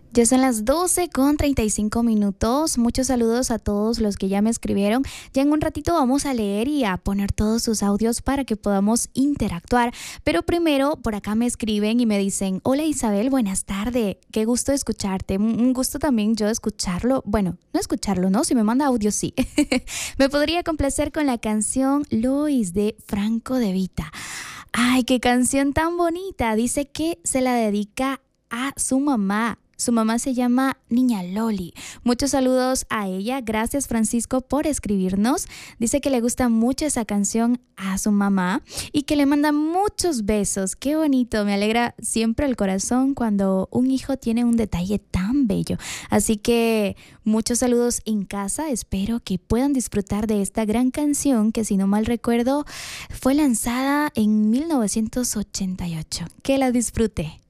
Ya son las 12:35. Muchos saludos a todos los que ya me escribieron. Ya en un ratito vamos a leer y a poner todos sus audios para que podamos interactuar. Pero primero por acá me escriben y me dicen: hola Isabel, buenas tardes. Qué gusto escucharte. Un gusto también yo escucharlo. Bueno, no escucharlo, ¿no? Si me manda audio, sí. Me podría complacer con la canción Lois de Franco De Vita. Ay, qué canción tan bonita. Dice que se la dedica a su mamá. Su mamá se llama Niña Loli. Muchos saludos a ella. Gracias, Francisco, por escribirnos. Dice que le gusta mucho esa canción a su mamá y que le manda muchos besos. Qué bonito. Me alegra siempre el corazón cuando un hijo tiene un detalle tan bello. Así que muchos saludos en casa. Espero que puedan disfrutar de esta gran canción que, si no mal recuerdo, fue lanzada en 1988. Que la disfrute.